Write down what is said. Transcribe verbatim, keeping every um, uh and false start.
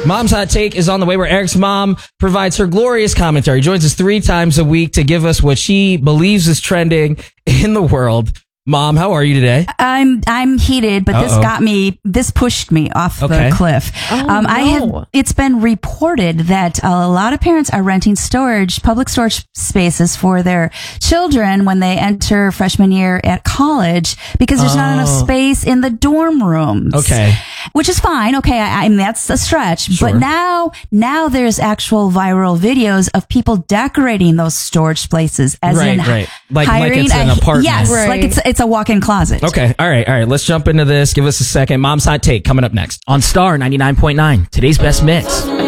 Mom's Hot Take is on the way, where Eric's mom provides her glorious commentary. Joins us three times a week to give us what she believes is trending in the world. Mom, how are you today? I'm I'm heated, but Uh-oh. this got me. This pushed me off Okay. the cliff. Oh, um, I no. have. It's been reported that a lot of parents are renting storage, public storage spaces for their children when they enter freshman year at college because there's not enough Oh. space in the dorm rooms. Okay. Which is fine. Okay, I, I mean that's a stretch. Sure. But now, now there's actual viral videos of people decorating those storage places, as Right, in right. Like- like hiring it's an a, apartment. Yes, Right. like it's it's a walk-in closet. Okay. All right. All right. Let's jump into this. Give us a second. Mom's Hot Take coming up next. On Star ninety-nine point nine, today's best mix.